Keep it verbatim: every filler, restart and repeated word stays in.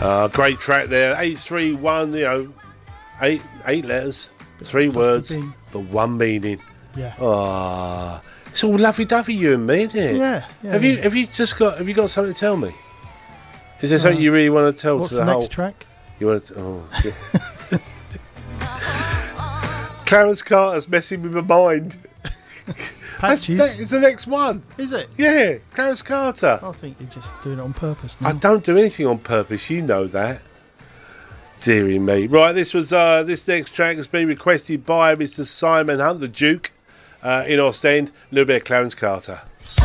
Uh, great track there. eight three one, you know, eight eight letters, three words, but one meaning. Yeah. Ah, it's all lovey-dovey, you and me, isn't it? Yeah. yeah have yeah. you have you just got have you got something to tell me? Is there something Uh, you really want to tell What's to the, the, next whole? track? You want to? Oh. Clarence Carter's messing with my mind. That's Patches. that is the next one. Is it? Yeah, Clarence Carter. I think you're just doing it on purpose now. I don't do anything on purpose. You know that. Deary me. Right, this was uh, this next track has been requested by Mister Simon Hunt, the Duke, uh, in Ostend. A little bit of Clarence Carter.